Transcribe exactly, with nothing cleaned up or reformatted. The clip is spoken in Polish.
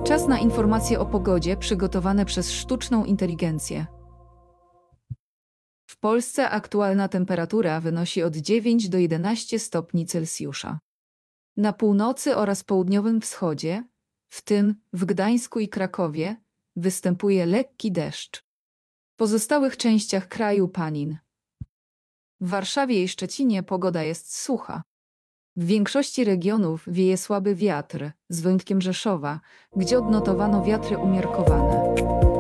Czas na informacje o pogodzie przygotowane przez sztuczną inteligencję. W Polsce aktualna temperatura wynosi od dziewięciu do jedenastu stopni Celsjusza. Na północy oraz południowym wschodzie, w tym w Gdańsku i Krakowie, występuje lekki deszcz. W pozostałych częściach kraju panin. W Warszawie i Szczecinie pogoda jest sucha. W większości regionów wieje słaby wiatr, z wyjątkiem Rzeszowa, gdzie odnotowano wiatry umiarkowane.